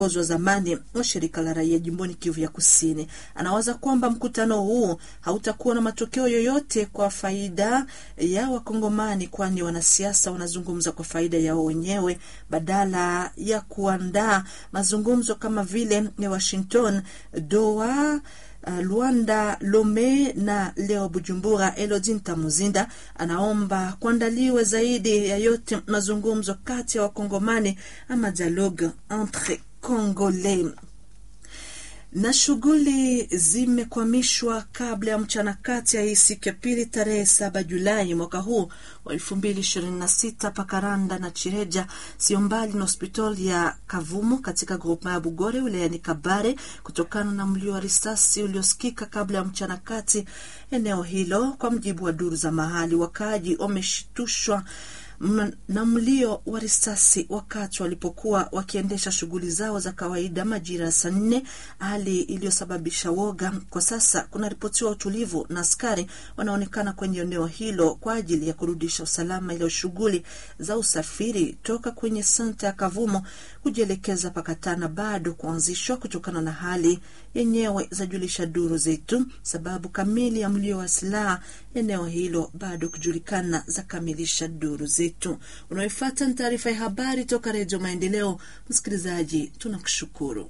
wa zamani wa shirika la raia jimboni Kivu ya Kusini. Anawaza kwamba mkutano huu hautakuwa na matokeo yoyote kwa faida ya Wakongomani, kwani wanasiasa wanazungumza kwa faida yao wenyewe badala ya kuandaa mazungumzo kama vile ya Washington, Doha, Luanda, Lome na leo Bujumbura. Elodinta Muzinda anaomba kuandaliwe zaidi ya yote mazungumzo kati ya Wakongomani ama dialogue entre Congolais. Na shughuli zimekwamishwa kabla ya mchana kati ya siku ya pili tarehe 7 Julai mwaka huu wa 2026 Pakaranda na Chireja, sio mbali na hospitali ya Kavumu katika groupement ya Bugore wilayani Kabare, kutokana na mlio wa risasi uliosikika kabla ya mchana kati eneo hilo. Kwa mjibu wa duru za mahali, wakaaji wameshtushwa na mlio wa risasi wakati walipokuwa wakiendesha shughuli zao za kawaida majira ya saa 4, hali iliyosababisha woga. Kwa sasa kuna ripotiwa utulivu na askari wanaonekana kwenye eneo hilo kwa ajili ya kurudisha usalama, ile shughuli za usafiri toka kwenye senta ya Kavumo kujielekeza Pakatana bado kuanzishwa kutokana na hali yenyewe, zajulisha duru zetu. Sababu kamili ya mlio wa silaha eneo hilo bado kujulikana, za kamilisha duru zetu. Unaoifuata ni taarifa ya habari toka Radio Maendeleo. Msikilizaji, tunakushukuru.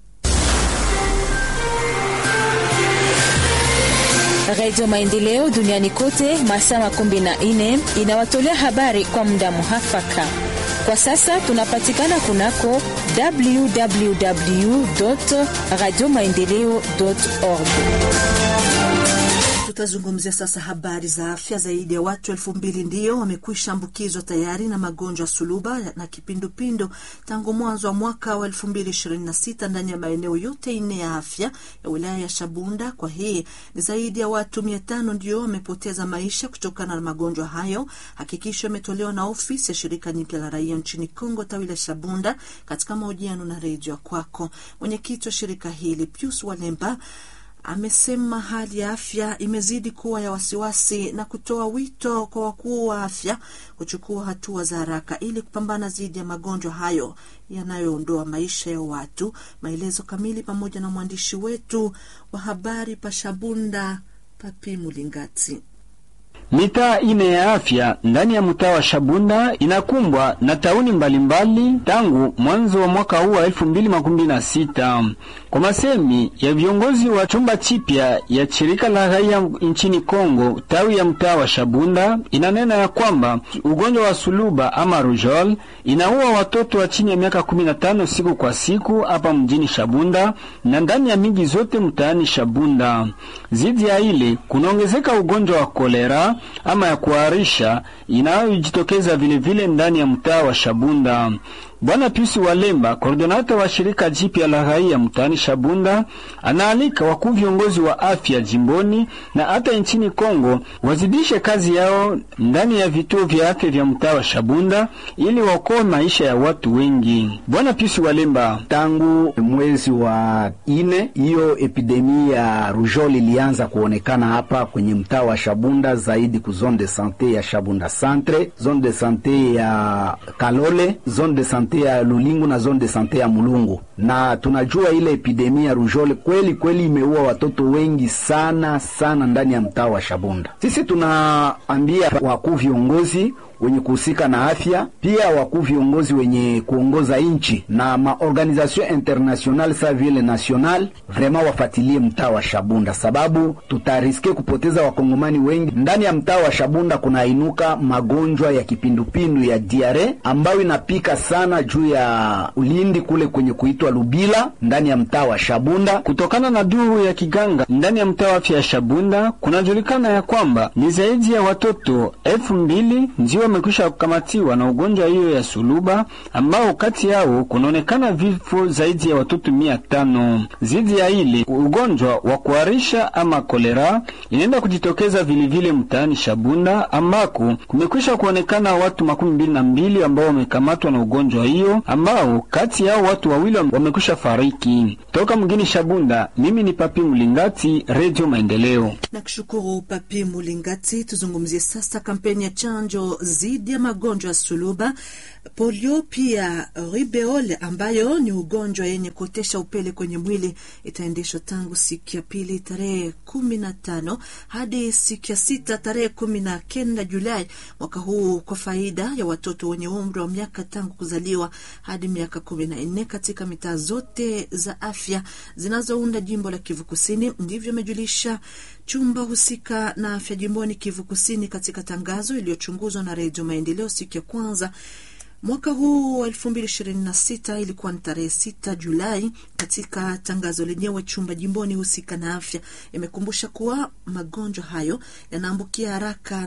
Radio Maendeleo duniani kote masaa 14 inawatolea habari kwa muda muhafaka. Kwa sasa tunapatikana kunako www.radiomaendeleo.org. Tutazungumzia sasa habari za afya. Zaidi ya watu 2000 ndio wamekwisha ambukizwa tayari na magonjwa suluba na kipindupindu tangu mwanzo wa mwaka wa 2026 ndani ya maeneo yote 4 ya afya ya wilaya ya Shabunda. Kwa hii ni zaidi ya watu 500 ndio wamepoteza maisha kutokana na magonjwa hayo. Hakikisho imetolewa na ofisi ya shirika nyipya la raia nchini Kongo tawi la Shabunda katika mahojiano na Radio Kwako. Mwenyekiti wa shirika hili Pius Walemba amesema hali ya afya imezidi kuwa ya wasiwasi na kutoa wito kwa wakuu wa afya kuchukua hatua za haraka ili kupambana dhidi ya magonjwa hayo yanayoondoa maisha ya watu. Maelezo kamili pamoja na mwandishi wetu wa habari Pashabunda Papi Mulingati. Mitaa 4 ya afya ndani ya mtaa wa Shabunda inakumbwa na tauni mbalimbali tangu mwanzo wa mwaka huu wa 2026. Kwa masemi ya viongozi wa chumba chipya ya shirika la raia nchini Kongo tawi ya mtaa wa Shabunda, inanena ya kwamba ugonjwa wa suluba ama rujol inaua watoto wa chini ya miaka 15 siku kwa siku hapa mjini Shabunda na ndani ya miji zote mtaani Shabunda. Zidi ya ile kunaongezeka ugonjwa wa kolera ama ya kuharisha inayojitokeza vile vile ndani ya mtaa wa Shabunda. Bwana Pius Walemba, koordinata wa shirika jipya la raia mtaani Shabunda, anaalika wakuu viongozi wa afya jimboni na hata nchini Kongo wazidishe kazi yao ndani ya vituo vya afya vya mtaa wa Shabunda ili waokoe maisha ya watu wengi. Bwana Pius Walemba: tangu mwezi wa 4 hiyo epidemia ya rujol ilianza kuonekana hapa kwenye mtaa wa Shabunda, zaidi ku zone de santé ya Shabunda Centre, zone de santé ya Kalole, zone de santé ya Lulingu na zone de santé ya Mulungu. Na tunajua ile epidemia ya rujole kweli imeua watoto wengi sana ndani ya mtaa wa Shabunda. Sisi tunaambia wakuu viongozi wenye kuhusika na afya, pia wakuu viongozi wenye kuongoza nchi na maorganisation international sa vile national, vraiment wafatilie mtaa wa Shabunda, sababu tutariske kupoteza wakongomani wengi. Ndani ya mtaa wa Shabunda kuna inuka magonjwa ya kipindupindu ya diare ambayo inapika sana juu ya Ulindi kule kwenye kuitwa Lubila ndani ya mtaa wa Shabunda. Kutokana na duru ya kiganga ndani ya mtaa wa afya ya Shabunda, kunajulikana ya kwamba ni zaidi ya watoto 2000 ndio wamekwisha kukamatiwa na ugonjwa hiyo ya suluba, ambao kati yao kunaonekana vifo zaidi ya watoto 500. Zidi ya ile ugonjwa wa kuharisha ama kolera inaenda kujitokeza vile vile mtaani Shabunda, ambako kumekwisha kuonekana watu 22 ambao wamekamatwa na ugonjwa hiyo, ambao kati yao watu 2 wamekwisha fariki. Toka mgini Shabunda, mimi ni Papi Mulingati, Radio Maendeleo. Nakushukuru Papi Mulingati. Tuzungumzie sasa kampeni ya chanjo zidi ya magonjwa ya suluba Polio pia rubeole ambayo ni ugonjwa yenye kuotesha upele kwenye mwili itaendeshwa tangu siku ya pili tarehe 15 hadi siku ya 6 tarehe 19 Julai mwaka huu kwa faida ya watoto wenye umri wa miaka tangu kuzaliwa hadi miaka 14 katika mitaa zote za afya zinazounda jimbo la Kivu Kusini. Ndivyo amejulisha chumba husika na afya jimboni Kivu Kusini katika tangazo iliyochunguzwa na Radio Maendeleo siku ya kwanza mwaka huu wa 2026. Ilikuwa ni tarehe 6 Julai. Katika tangazo lenyewe, chumba jimboni husika na afya imekumbusha kuwa magonjwa hayo yanaambukia haraka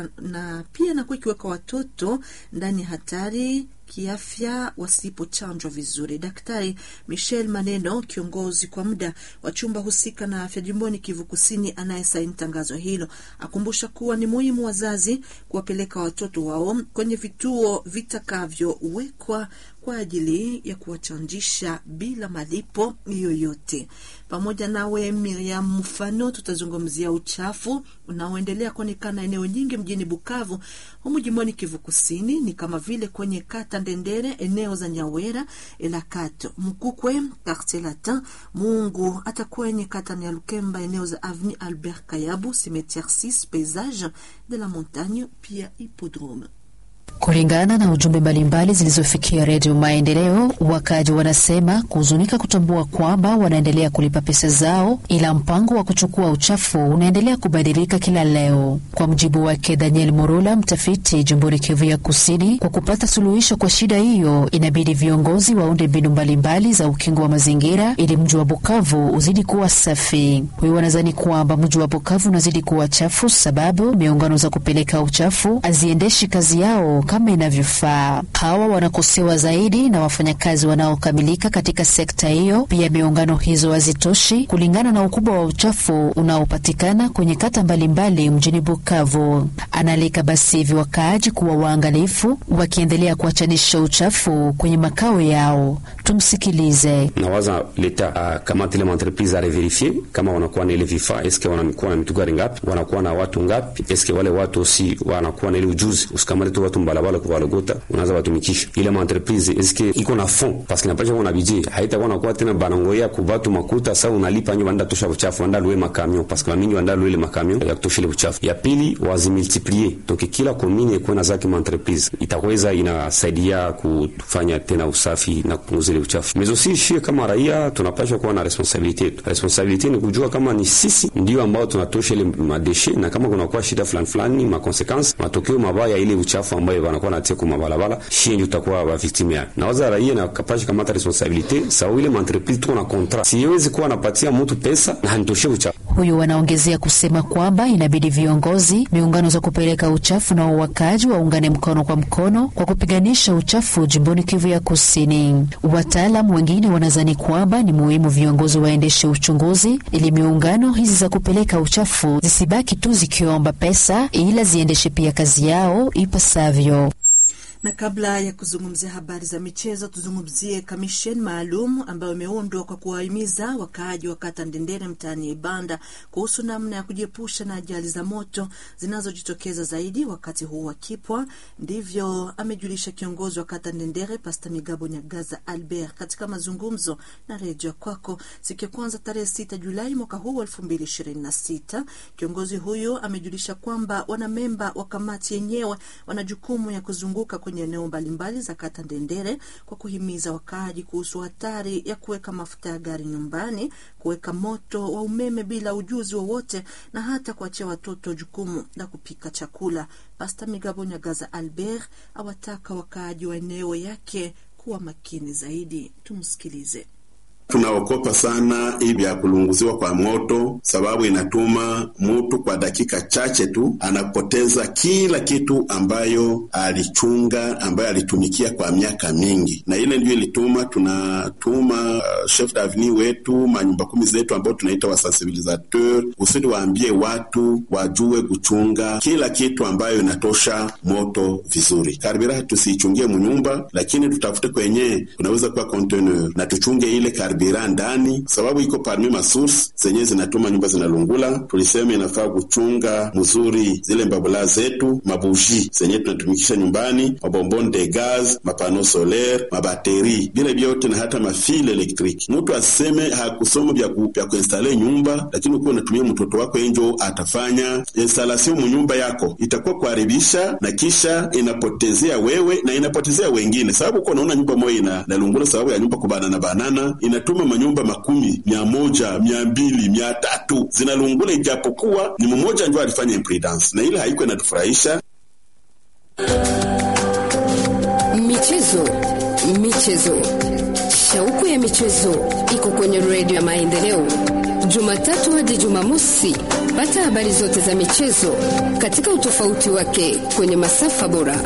na pia na kuikiweka watoto ndani hatari kiafya wasipochanjwa vizuri. Daktari Michel Maneno, kiongozi kwa muda wa chumba husika na afya jimboni Kivu Kusini anayesaini tangazo hilo, akumbusha kuwa ni muhimu wazazi kuwapeleka watoto wao kwenye vituo vitakavyowekwa kwa ajili ya kuwachanjisha bila malipo yoyote. Pamoja nawe Miriam Mfano, tutazungumzia uchafu unaoendelea kuonekana eneo nyingi mjini Bukavu humu jimboni Kivu Kusini, ni kama vile kwenye kata Ndendere, eneo za Nyawera, Elakato, Mkukwe, Quartier Latin, Mungu, hata kwenye kata Nyalukemba, eneo za Avenue Albert Kayabu, Cimetière 6, Paysage de la Montagne, pia Hippodrome. Kulingana na ujumbe mbalimbali zilizofikia Radio Maendeleo, wakaji wanasema kuhuzunika kutambua kwamba wanaendelea kulipa pesa zao, ila mpango wa kuchukua uchafu unaendelea kubadilika kila leo. Kwa mjibu wake Daniel Morula, mtafiti jimboni Kivu ya Kusini, kwa kupata suluhisho kwa shida hiyo inabidi viongozi waunde mbinu mbalimbali za ukingo wa mazingira ili mji wa Bukavu uzidi kuwa safi. Huyo wanadhani kwamba mji wa Bukavu unazidi kuwa chafu sababu miungano za kupeleka uchafu haziendeshi kazi yao kama inavyofaa. Hawa wanakosewa zaidi na wafanyakazi wanaokamilika katika sekta hiyo. Pia miungano hizo hazitoshi kulingana na ukubwa wa uchafu unaopatikana kwenye kata mbalimbali mjini Bukavu. Analika basi hivi wakaaji kuwa waangalifu wakiendelea kuachanisha uchafu kwenye makao yao. Tumsikilize. Nawaza leta kama tile entreprise a reverifier kama wanakuwa na ile vifaa, eske wanakuwa na mitugari ngapi, wanakuwa na watu ngapi, eske wale watu si wanakuwa na ile ujuzi. Usikamale tu watu balabala kuvalogota unaanza watumikisha ile entreprise, eske iko na fond parce que napasha kuna budget, haitakuwa kwa tena banangoya kubatu makuta sasa unalipa nyo banda tosha uchafu anda louer makamion parce que mingi anda louer le makamion ya kutosha ile uchafu. Ya pili wazimultiplier, donc kila commune iko na zake entreprise itaweza inasaidia kufanya tena usafi na kupunguza ile uchafu. Mais aussi shie kama raia tunapaswa kuwa na responsabilité ni kujua kama ni sisi ndio ambao tunatosha ile madeshe, na kama kuna kwa shida fulani ma consequences matokeo mabaya ile uchafu ambayo wanakuwa natia kwa mabalabala, shie ndio tutakuwa wa victime yake. Na waza raia na kapasha kama responsabilité sawa ile entreprise tuko na contrat, siwezi kuwa napatia mtu pesa na hanitoshe uchafu. Huyu wanaongezea kusema kwamba inabidi viongozi, miungano za kupeleka uchafu na wakaji waungane mkono kwa mkono kwa kupiganisha uchafu jimboni Kivu ya Kusini. Wataalamu wengine wanadhani kwamba ni muhimu viongozi waendeshe uchunguzi ili miungano hizi za kupeleka uchafu zisibaki tu zikiomba pesa, ila ziendeshe pia kazi yao ipasavyo. Na kabla ya kuzungumzia habari za michezo, tuzungumzie kamisheni maalum ambayo imeundwa kwa kuwahimiza wakaaji wa kata Ndendere mtaani Ibanda kuhusu namna ya kujiepusha na ajali za moto zinazojitokeza zaidi wakati huu wa kipwa. Ndivyo amejulisha kiongozi wa kata Ndendere Pastor Migabo Nyagaza Albert katika mazungumzo na Radio Kwako siku ya kwanza tarehe 6 Julai mwaka huu wa 2026. Kiongozi huyo amejulisha kwamba wanamemba wa kamati yenyewe wana jukumu ya kuzunguka kwenye eneo mbalimbali za kata Ndendere kwa kuhimiza wakaaji kuhusu hatari ya kuweka mafuta ya gari nyumbani, kuweka moto wa umeme bila ujuzi wowote, na hata kuachia watoto jukumu la kupika chakula. Pastor Migabo Nyagaza Albert awataka wakaaji wa eneo yake kuwa makini zaidi. Tumsikilize. Tunaokopa sana hivi ya kulunguziwa kwa moto, sababu inatuma mtu kwa dakika chache tu anapoteza kila kitu ambayo alichunga, ambayo alitumikia kwa miaka mingi. Na ile ndio ilituma tunatuma chef d'avenue wetu, manyumba 10 zetu ambao tunaita wa sensibilisateur, usidi waambie watu wajue kuchunga kila kitu ambayo inatosha moto vizuri. Karibira tusichungie mnyumba, lakini tutafute kwenye unaweza kuwa container na tuchunge ile karibira karibira ndani, sababu iko parmi masource zenye zinatuma nyumba zinalungula. Tulisema inafaa kuchunga mzuri zile mbabula zetu, mabuji zenye tunatumikisha nyumbani, mabombon de gaz, mapano solaire, mabateri, bila vyote na hata mafile elektriki. Mtu aseme hakusoma vya kuinstale nyumba, lakini uko unatumia mtoto wako enjo atafanya installation mu nyumba yako, itakuwa kuharibisha na kisha inapotezea wewe na inapotezea wengine, sababu uko unaona nyumba moja inalungula sababu ya nyumba kubana na banana, inatuma manyumba 10, 100, 200, 300 zinalungula, ijapokuwa ni mmoja ndio alifanya imprudence, na ile haiko inatufurahisha. Michezo. Shauku ya michezo iko kwenye Radio ya Maendeleo. Jumatatu hadi Jumamosi, pata habari zote za michezo katika utofauti wake kwenye masafa bora.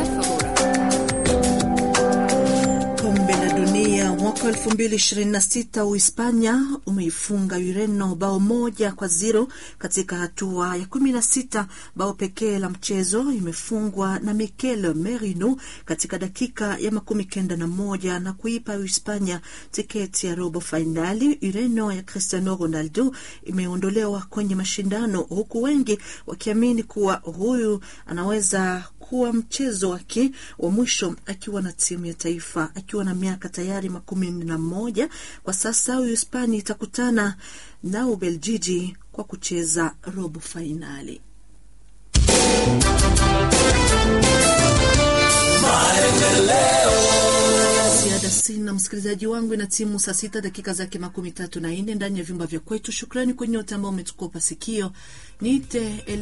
Kombe la dunia mwaka 2026, Uhispania umeifunga Ureno bao 1-0 katika hatua ya 16. Bao pekee la mchezo imefungwa na Mikel Merino katika dakika ya 91 na kuipa Uhispania tiketi ya robo finali. Ureno ya Cristiano Ronaldo imeondolewa kwenye mashindano, huku wengi wakiamini kuwa huyu anaweza kuwa mchezo wake wa mwisho akiwa na timu ya taifa, akiwa na miaka tayari 11. Kwa sasa Uhispania itakutana na Ubeljiji kwa kucheza robo finali. Ziada sina msikilizaji wangu, na timu saa 6 dakika zake 34 ndani ya vyumba vya kwetu. Shukrani kwa nyote ambao umetukopa sikio. Niite